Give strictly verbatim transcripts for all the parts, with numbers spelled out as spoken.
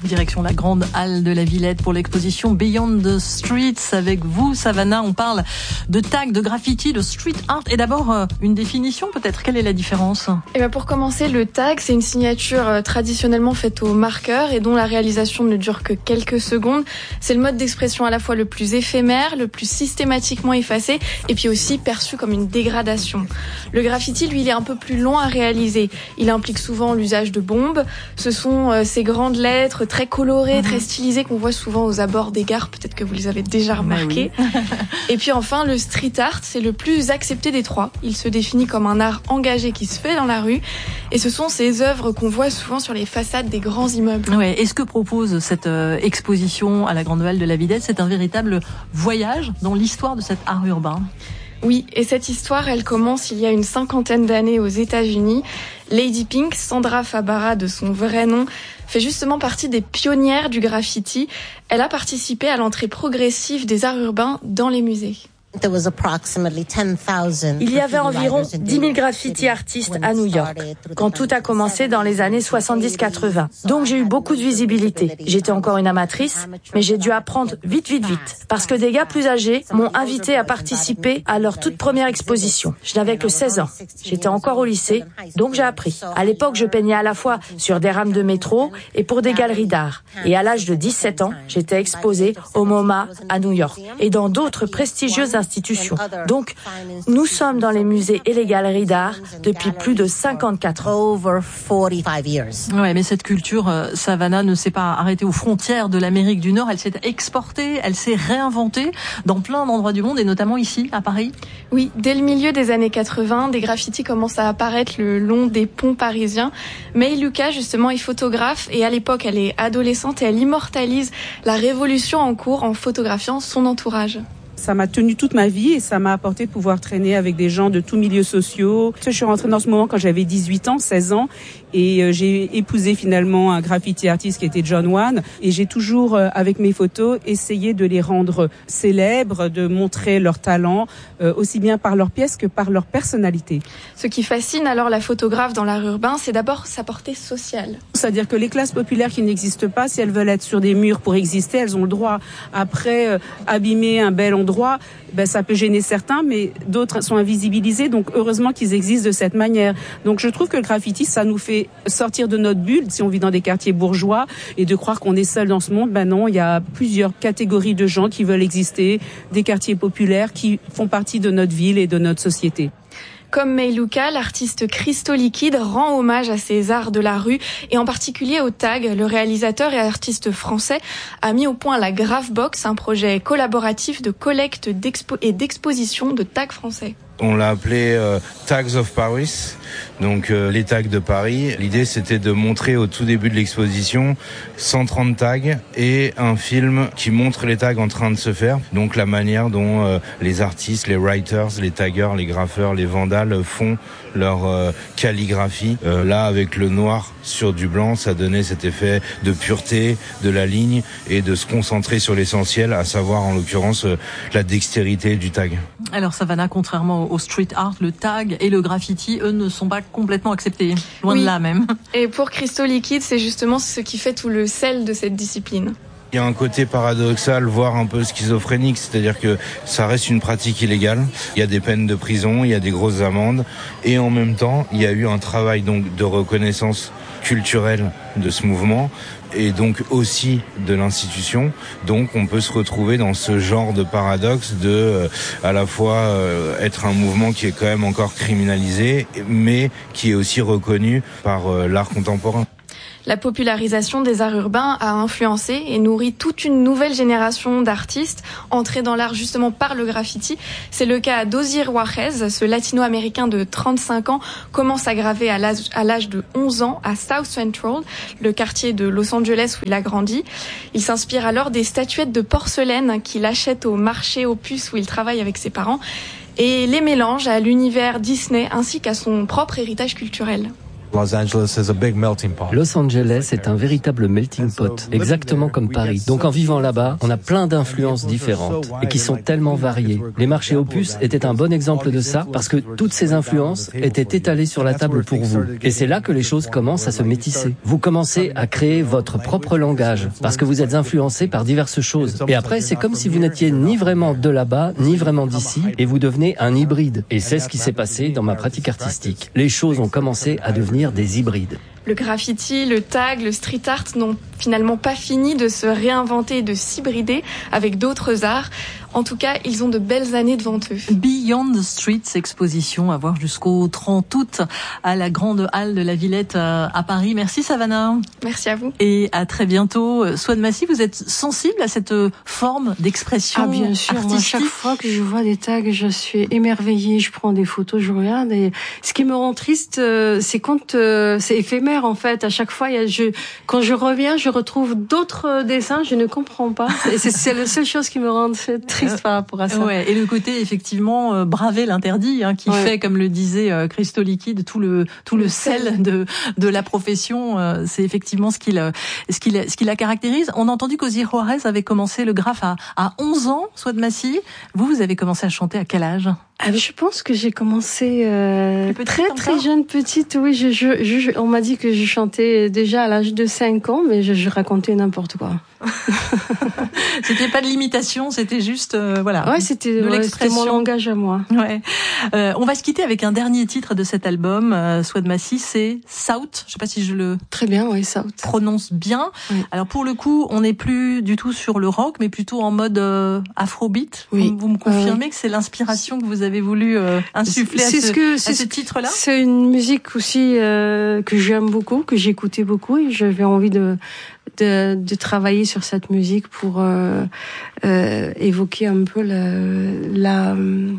Direction la grande halle de la Villette pour l'exposition Beyond the Streets. Avec vous, Savannah, on parle de tag, de graffiti, de street art. Et d'abord, euh, une définition peut-être. Quelle est la différence ? Eh bien, pour commencer, le tag, c'est une signature euh, traditionnellement faite au marqueur et dont la réalisation ne dure que quelques secondes. C'est le mode d'expression à la fois le plus éphémère, le plus systématiquement effacé et puis aussi perçu comme une dégradation. Le graffiti, lui, il est un peu plus long à réaliser. Il implique souvent l'usage de bombes. Ce sont euh, ces grandes lettres très colorées, mmh. très stylisées qu'on voit souvent aux abords des gares. Peut-être que vous les avez déjà remarquées. Oui. Et puis enfin, le street art, c'est le plus accepté des trois. Il se définit comme un art engagé qui se fait dans la rue. Et ce sont ces œuvres qu'on voit souvent sur les façades des grands immeubles. Ouais. Et ce que propose cette euh, exposition à la Grande Halle de la Villette, c'est un véritable voyage dans l'histoire de cet art urbain. Oui, et cette histoire, elle commence il y a une cinquantaine d'années aux États-Unis. Lady Pink, Sandra Fabara de son vrai nom, fait justement partie des pionnières du graffiti. Elle a participé à l'entrée progressive des arts urbains dans les musées. Il y avait environ dix mille graffiti artistes à New York, quand tout a commencé dans les années soixante-dix quatre-vingts. Donc j'ai eu beaucoup de visibilité. J'étais encore une amatrice, mais j'ai dû apprendre vite, vite, vite. Parce que des gars plus âgés m'ont invité à participer à leur toute première exposition. Je n'avais que seize ans. J'étais encore au lycée, donc j'ai appris. À l'époque, je peignais à la fois sur des rames de métro et pour des galeries d'art. Et à l'âge de dix-sept ans, j'étais exposée au MoMA à New York et dans d'autres prestigieuses institutions. Donc, nous sommes dans les musées et les galeries d'art depuis plus de cinquante-quatre ans. Ouais, mais cette culture, euh, Savannah, ne s'est pas arrêtée aux frontières de l'Amérique du Nord. Elle s'est exportée, elle s'est réinventée dans plein d'endroits du monde et notamment ici, à Paris. Oui, dès le milieu des années quatre-vingts, des graffitis commencent à apparaître le long des ponts parisiens. May Luca, justement, est photographe et à l'époque, elle est adolescente et elle immortalise la révolution en cours en photographiant son entourage. Ça m'a tenu toute ma vie et ça m'a apporté de pouvoir traîner avec des gens de tous milieux sociaux. Je suis rentrée dans ce moment quand j'avais dix-huit ans, seize ans, et j'ai épousé finalement un graffiti artiste qui était John Wan. Et j'ai toujours, avec mes photos, essayé de les rendre célèbres, de montrer leur talent, aussi bien par leurs pièces que par leur personnalité. Ce qui fascine alors la photographe dans l'art urbain, c'est d'abord sa portée sociale. C'est-à-dire que les classes populaires qui n'existent pas, si elles veulent être sur des murs pour exister, elles ont le droit. Après, euh, abîmer un bel endroit, droit, ben ça peut gêner certains, mais d'autres sont invisibilisés. Donc heureusement qu'ils existent de cette manière. Donc je trouve que le graffiti, ça nous fait sortir de notre bulle si on vit dans des quartiers bourgeois et de croire qu'on est seul dans ce monde. Ben non, il y a plusieurs catégories de gens qui veulent exister, des quartiers populaires qui font partie de notre ville et de notre société. Comme May Luca, l'artiste Crystal Liquid rend hommage à ces arts de la rue et en particulier au tag. Le réalisateur et artiste français a mis au point la Graffbox, un projet collaboratif de collecte d'expo- et d'exposition de tags français. On l'a appelé euh, Tags of Paris, donc euh, les tags de Paris. L'idée, c'était de montrer au tout début de l'exposition cent trente tags et un film qui montre les tags en train de se faire. Donc la manière dont euh, les artistes, les writers, les taggers, les graffeurs, les vandales font leur euh, calligraphie. Euh, là, avec le noir sur du blanc, ça donnait cet effet de pureté de la ligne et de se concentrer sur l'essentiel, à savoir en l'occurrence euh, la dextérité du tag. Alors Savannah, contrairement au street art, le tag et le graffiti, eux, ne sont pas complètement acceptés. Loin oui. de là même. Et pour Crystal Liquid, c'est justement ce qui fait tout le sel de cette discipline. Il y a un côté paradoxal, voire un peu schizophrénique, c'est-à-dire que ça reste une pratique illégale. Il y a des peines de prison, il y a des grosses amendes, et en même temps, il y a eu un travail donc de reconnaissance culturelle de ce mouvement, et donc aussi de l'institution. Donc on peut se retrouver dans ce genre de paradoxe de euh, à la fois euh, être un mouvement qui est quand même encore criminalisé, mais qui est aussi reconnu par euh, l'art contemporain. La popularisation des arts urbains a influencé et nourri toute une nouvelle génération d'artistes entrés dans l'art justement par le graffiti. C'est le cas d'Osier Juarez, ce latino-américain de trente-cinq ans, commence à graver à l'âge, à l'âge de onze ans à South Central, le quartier de Los Angeles où il a grandi. Il s'inspire alors des statuettes de porcelaine qu'il achète au marché aux puces où il travaille avec ses parents et les mélange à l'univers Disney ainsi qu'à son propre héritage culturel. Los Angeles is a big melting pot. Los Angeles est un véritable melting pot, exactement comme Paris. Donc en vivant là-bas, on a plein d'influences différentes et qui sont tellement variées. Les marchés Opus étaient un bon exemple de ça parce que toutes ces influences étaient étalées sur la table pour vous. Et c'est là que les choses commencent à se métisser. Vous commencez à créer votre propre langage parce que vous êtes influencé par diverses choses. Et après, c'est comme si vous n'étiez ni vraiment de là-bas, ni vraiment d'ici et vous devenez un hybride. Et c'est ce qui s'est passé dans ma pratique artistique. Les choses ont commencé à devenir des hybrides. Le graffiti, le tag, le street art n'ont finalement pas fini de se réinventer, de s'hybrider avec d'autres arts. En tout cas, ils ont de belles années devant eux. Beyond the Streets, exposition à voir jusqu'au trente août à la Grande Halle de la Villette à Paris. Merci Savannah. Merci à vous. Et à très bientôt. Souad Massi, vous êtes sensible à cette forme d'expression artistique? Ah bien sûr, moi, chaque fois que je vois des tags, je suis émerveillée, je prends des photos, je regarde. Et ce qui me rend triste, c'est quand euh, c'est éphémère en fait. À chaque fois, il y a, je, quand je reviens, je retrouve d'autres dessins, je ne comprends pas. Et c'est, c'est la seule chose qui me rend triste par rapport à ça. Ouais, et le côté effectivement euh, braver l'interdit, hein, qui ouais. fait, comme le disait euh, Christo Liquide, tout le tout le sel de de la profession. Euh, c'est effectivement ce qui le ce qui ce qui la caractérise. On a entendu qu'Ozzy Juarez avait commencé le graphe à à onze ans. Souad Massi, vous vous avez commencé à chanter à quel âge? Ah, je pense que j'ai commencé euh, très très jeune, petite. Oui, je, je, je, on m'a dit que je chantais déjà à l'âge de cinq ans, mais je, je racontais n'importe quoi. C'était pas de l'imitation, c'était juste euh, voilà. Ouais, c'était, de ouais, l'expression. C'était mon langage à moi. Ouais. Euh, on va se quitter avec un dernier titre de cet album, euh, Souad Massi, c'est South. Je sais pas si je le très bien, oui, South. Prononce bien. Oui. Alors pour le coup, on n'est plus du tout sur le rock, mais plutôt en mode euh, afrobeat. Oui. Vous, vous me confirmez oui. que c'est l'inspiration que vous avez voulu euh, insuffler c'est à ce, ce que, à c'est ce titre-là? C'est une musique aussi euh, que j'aime beaucoup, que j'écoutais beaucoup, et j'avais envie de de, de travailler sur cette musique pour euh, euh, évoquer un peu la, la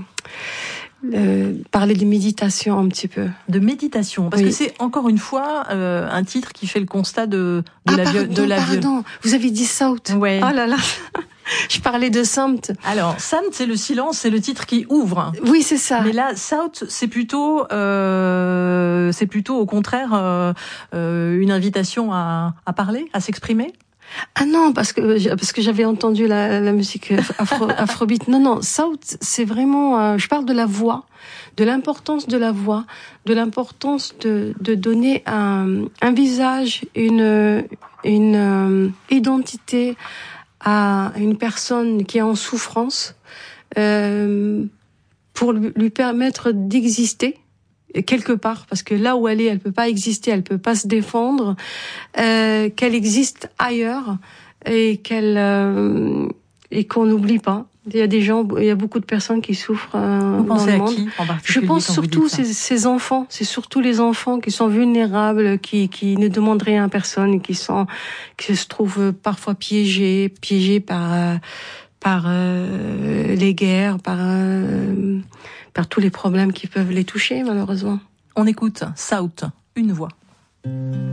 euh, parler de méditation un petit peu. De méditation, parce oui. que c'est encore une fois euh, un titre qui fait le constat de de ah, la pardon, de la pardon. Vous avez dit South. Ouais. Oh là là. Je parlais de Samt. Alors, Samt, c'est le silence, c'est le titre qui ouvre. Oui, c'est ça. Mais là, South, c'est plutôt, euh, c'est plutôt au contraire euh, euh, une invitation à, à parler, à s'exprimer. Ah non, parce que parce que j'avais entendu la, la musique afro, afrobeat. Non, non, South, c'est vraiment. Euh, je parle de la voix, de l'importance de la voix, de l'importance de de donner un un visage, une une euh, identité à une personne qui est en souffrance, euh, pour lui permettre d'exister quelque part, parce que là où elle est, elle peut pas exister, elle peut pas se défendre, euh, qu'elle existe ailleurs et qu'elle euh, et qu'on n'oublie pas. Il y a des gens, il y a beaucoup de personnes qui souffrent euh, dans le monde. Qui, Je pense surtout ces, ces enfants. C'est surtout les enfants qui sont vulnérables, qui qui ne demandent rien à personne, qui sont qui se trouvent parfois piégés, piégés par euh, par euh, les guerres, par euh, par tous les problèmes qui peuvent les toucher malheureusement. On écoute South, une voix.